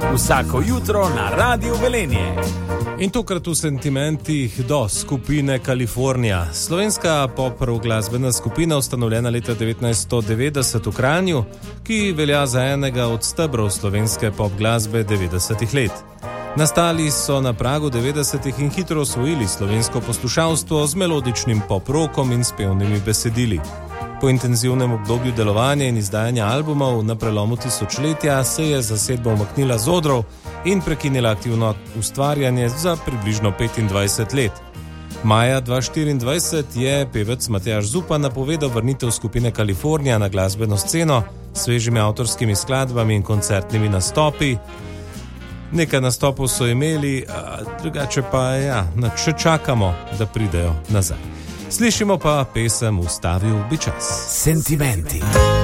Vsako jutro na Radiu Velenje. In tokrat v sentimentih do skupine Kalifornija. Slovenska pop-rock glasbena skupina, ustanovljena leta 1990 v Kranju, ki velja za enega od stebrov slovenske pop glasbe 90-ih let. Nastali so na pragu 90-ih in hitro osvojili slovensko poslušalstvo z melodičnim pop-rockom in s pevnimi besedili. Po intenzivnem obdobju delovanja in izdajanja albumov na prelomu tisočletja se je zasedba umaknila z odrov in prekinila aktivno ustvarjanje za približno 25 let. Maja 2024 je pevec Matjaž Zupan napovedal vrnitev skupine Kalifornija na glasbeno sceno s svežimi avtorskimi skladbami in koncertnimi nastopi. Nekaj nastopov so imeli, drugače pa še čakamo, da pridejo nazaj. Slišimo pa pesem Ustavil bi čas. Sentimenti.